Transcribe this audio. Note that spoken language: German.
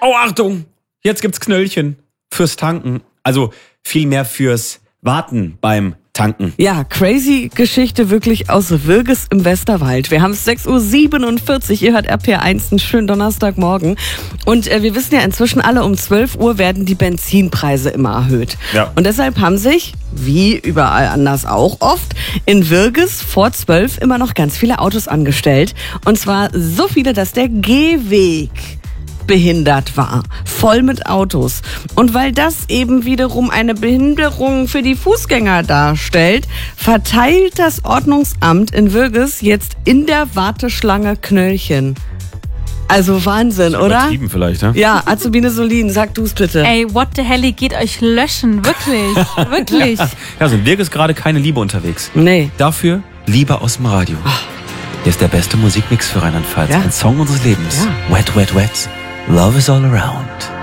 Oh, Achtung! Jetzt gibt's Knöllchen fürs Tanken. Also vielmehr fürs Warten beim Tanken. Ja, crazy Geschichte wirklich aus Würges im Westerwald. Wir haben es 6:47 Uhr. Ihr hört RPR1, einen schönen Donnerstagmorgen. Und wir wissen ja inzwischen alle, um 12 Uhr werden die Benzinpreise immer erhöht. Ja. Und deshalb haben sich, wie überall anders auch oft, in Würges vor 12 immer noch ganz viele Autos angestellt. Und zwar so viele, dass der Gehweg behindert war, voll mit Autos. Und weil das eben wiederum eine Behinderung für die Fußgänger darstellt, verteilt das Ordnungsamt in Würges jetzt in der Warteschlange Knöllchen. Also Wahnsinn, oder? Übertrieben vielleicht, ne? Ja, Azubine Solin, sag du's bitte. Ey, what the hell, geht euch löschen, wirklich, wirklich. Ja, also in Wirk ist gerade keine Liebe unterwegs. Nee. Dafür Liebe aus dem Radio. Hier ist der beste Musikmix für Rheinland-Pfalz. Ja. Ein Song unseres Lebens. Ja. Wet, wet, wet. Love is all around.